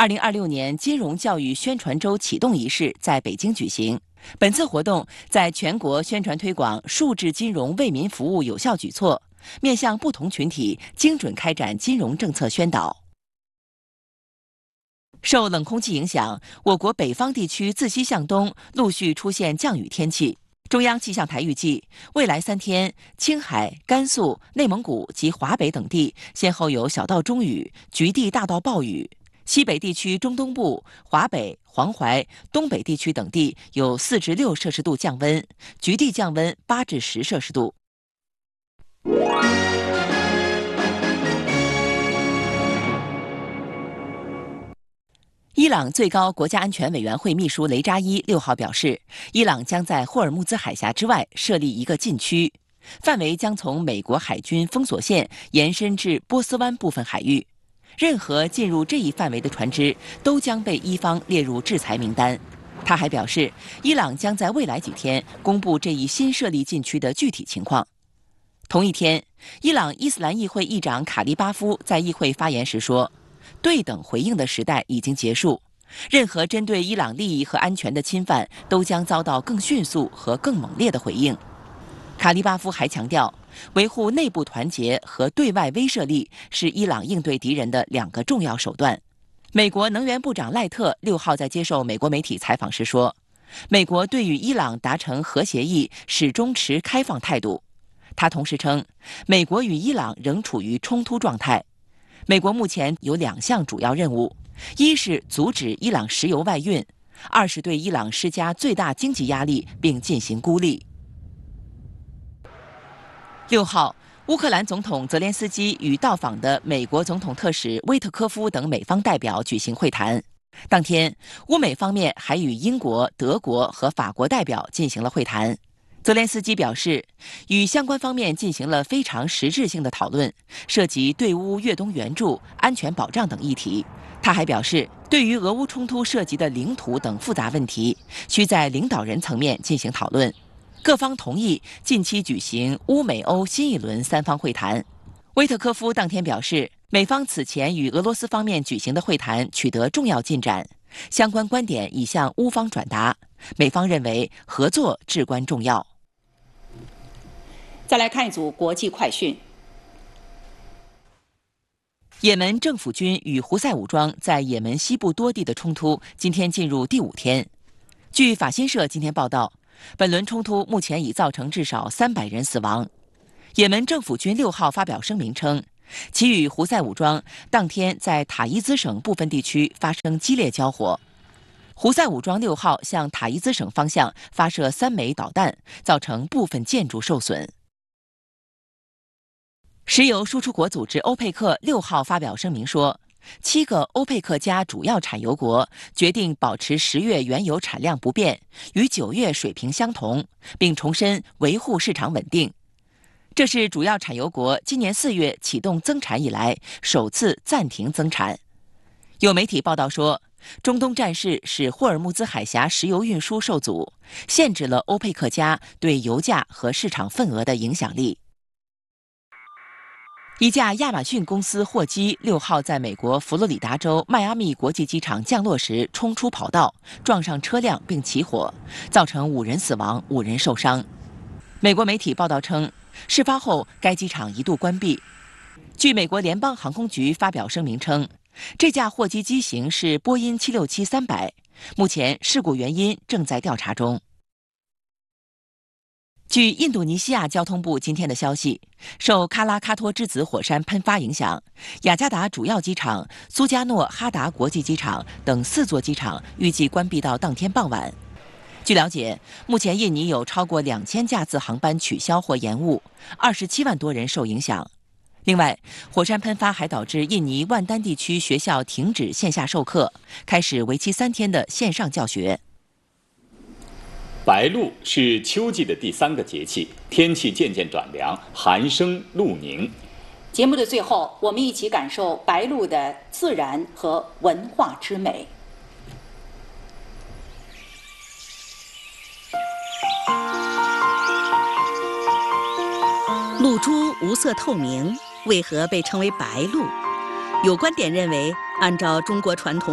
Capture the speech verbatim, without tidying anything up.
二零二六年金融教育宣传周启动仪式在北京举行。本次活动在全国宣传推广数字金融为民服务有效举措，面向不同群体精准开展金融政策宣导。受冷空气影响，我国北方地区自西向东陆续出现降雨天气。中央气象台预计，未来三天，青海、甘肃、内蒙古及华北等地先后有小到中雨、局地大到暴雨。西北地区中东部、华北、黄淮、东北地区等地有四至六摄氏度降温，局地降温八至十摄氏度。伊朗最高国家安全委员会秘书雷扎伊六号表示，伊朗将在霍尔木兹海峡之外设立一个禁区，范围将从美国海军封锁线延伸至波斯湾部分海域。任何进入这一范围的船只都将被伊方列入制裁名单。他还表示，伊朗将在未来几天公布这一新设立禁区的具体情况。同一天，伊朗伊斯兰议会议长卡利巴夫在议会发言时说，对等回应的时代已经结束，任何针对伊朗利益和安全的侵犯都将遭到更迅速和更猛烈的回应。卡利巴夫还强调，维护内部团结和对外威慑力是伊朗应对敌人的两个重要手段。美国能源部长赖特六号在接受美国媒体采访时说，美国对与伊朗达成核协议始终持开放态度。他同时称，美国与伊朗仍处于冲突状态。美国目前有两项主要任务，一是阻止伊朗石油外运，二是对伊朗施加最大经济压力并进行孤立。六号，乌克兰总统泽连斯基与到访的美国总统特使威特科夫等美方代表举行会谈。当天，乌美方面还与英国、德国和法国代表进行了会谈。泽连斯基表示，与相关方面进行了非常实质性的讨论，涉及对乌越冬援助、安全保障等议题。他还表示，对于俄乌冲突涉及的领土等复杂问题，需在领导人层面进行讨论。各方同意近期举行乌美欧新一轮三方会谈。威特科夫当天表示，美方此前与俄罗斯方面举行的会谈取得重要进展，相关观点已向乌方转达，美方认为合作至关重要。 再来看一组国际快讯。 也门政府军与胡塞武装在也门西部多地的冲突今天进入第五天。据法新社今天报道，本轮冲突目前已造成至少三百人死亡。也门政府军六号发表声明称，其与胡塞武装当天在塔伊兹省部分地区发生激烈交火。胡塞武装六号向塔伊兹省方向发射三枚导弹，造成部分建筑受损。石油输出国组织欧佩克六号发表声明说，七个欧佩克加主要产油国决定保持十月原油产量不变，与九月水平相同，并重申维护市场稳定。这是主要产油国今年四月启动增产以来首次暂停增产。有媒体报道说，中东战事使霍尔木兹海峡石油运输受阻，限制了欧佩克加对油价和市场份额的影响力。一架亚马逊公司货机六号在美国佛罗里达州迈阿密国际机场降落时冲出跑道，撞上车辆并起火，造成五人死亡、五人受伤。美国媒体报道称，事发后该机场一度关闭。据美国联邦航空局发表声明称，这架货机机型是波音七六七三百，目前事故原因正在调查中。据印度尼西亚交通部今天的消息，受喀拉喀托之子火山喷发影响，雅加达主要机场、苏加诺哈达国际机场等四座机场预计关闭到当天傍晚。据了解，目前印尼有超过两千架次航班取消或延误，二十七万多人受影响。另外，火山喷发还导致印尼万丹地区学校停止线下授课，开始为期三天的线上教学。 白露是秋季的第三个节气，天气渐渐转凉，寒生露凝。 节目的最后，我们一起感受白露的自然和文化之美。 露珠无色透明，为何被称为白露？有观点认为，按照中国传统